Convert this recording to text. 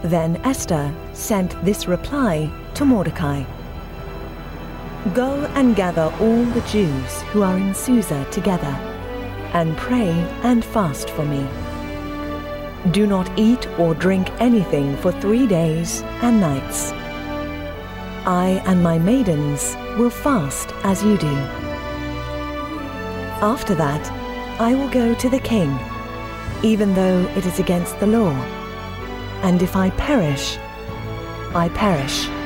Then Esther sent this reply to Mordecai. Go and gather all the Jews who are in Susa together, and pray and fast for me. Do not eat or drink anything for 3 days and nights. I and my maidens will fast as you do. After that, I will go to the king, even though it is against the law. And if I perish, I perish.